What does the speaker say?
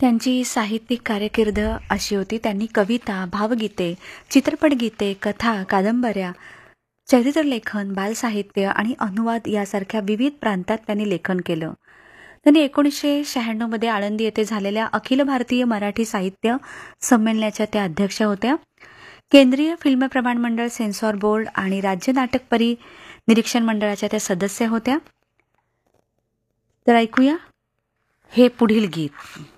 त्यांची साहित्यिक कारकीर्द अशी होती. त्यांनी कविता, भावगीते, चित्रपटगीते, कथा, कादंबऱ्या, चरित्रलेखन, बालसाहित्य आणि अनुवाद यासारख्या विविध प्रांतात त्यांनी लेखन केलं. त्यांनी 1996 मध्ये आळंदी येथे झालेल्या अखिल भारतीय मराठी साहित्य संमेलनाच्या त्या अध्यक्ष होत्या. केंद्रीय फिल्म प्रमाण मंडळ, सेन्सॉर बोर्ड आणि राज्य नाटक निरीक्षण मंडळाच्या त्या सदस्य होत्या. तर ऐकूया हे पुढील गीत.